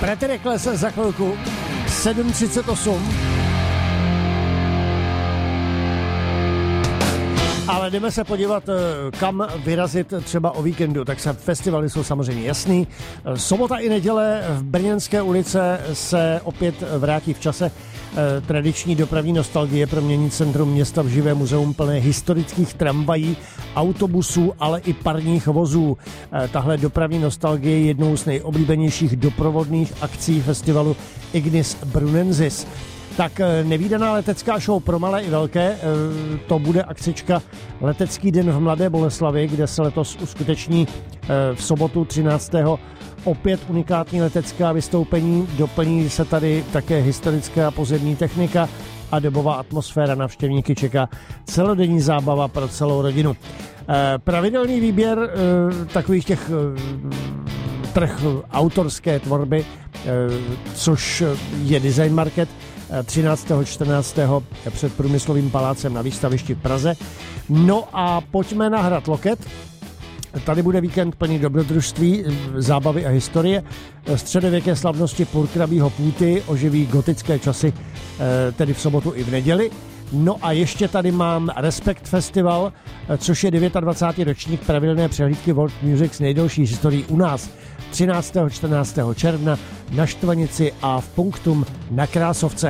Pretty Reckless za chvilku 7:38. Ale jdeme se podívat, kam vyrazit třeba o víkendu. Tak se festivaly jsou samozřejmě jasný. Sobota i neděle v Brněnské ulice se opět vrátí v čase. Tradiční dopravní nostalgie promění centrum města v živé muzeum plné historických tramvají, autobusů, ale i parních vozů. Tahle dopravní nostalgie je jednou z nejoblíbenějších doprovodných akcí festivalu Ignis Brunensis. Tak nevídaná letecká show pro malé i velké, to bude akcička Letecký den v Mladé Boleslavi, kde se letos uskuteční v sobotu 13. opět unikátní letecká vystoupení, doplní se tady také historická pozemní technika a dobová atmosféra. Navštěvníky čeká celodenní zábava pro celou rodinu. Pravidelný výběr takových těch trh autorské tvorby, což je Design Market, 13. 14. před Průmyslovým palácem na Výstavišti v Praze. No a pojďme na hrad Loket. Tady bude víkend plný dobrodružství, zábavy a historie. Středověké slavnosti purkrabího půty oživí gotické časy, tedy v sobotu i v neděli. No a ještě tady mám Respekt Festival, což je 29. ročník pravidelné přehlídky World Music s nejdelší historií u nás. 13. 14. června na Štvanici a v Punktum na Krásovce.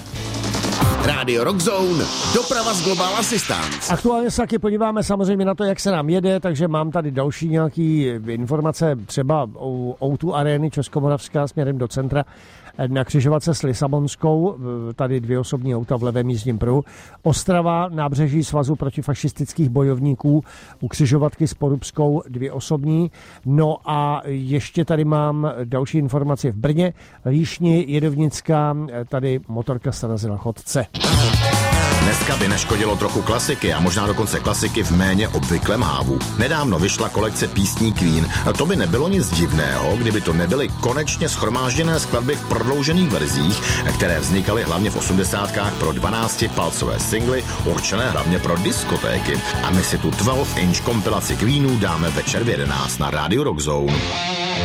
Rádio Rock Zone, doprava z Global Assistance. Aktuálně se taky podíváme samozřejmě na to, jak se nám jede, takže mám tady další nějaký informace třeba o O2 Areny Českomoravská směrem do centra na křižovatce s Lisabonskou, tady 2 osobní auta v levém jízdním pruhu. Ostrava, nábřeží Svazu protifašistických bojovníků, u křižovatky s Porubskou 2 osobní. No a ještě tady mám další informaci v Brně. Líšni, Jedovnická, tady motorka se narazila chodce. Dneska by neškodilo trochu klasiky a možná dokonce klasiky v méně obvyklém hávu. Nedávno vyšla kolekce písní Queen. To by nebylo nic divného, kdyby to nebyly konečně shromážděné skladby v prodloužených verzích, které vznikaly hlavně v 80kách pro 12-palcové singly, určené hlavně pro diskotéky. A my si tu 12-inch kompilaci Queenů dáme večer v 11 na Radio Rock Zone.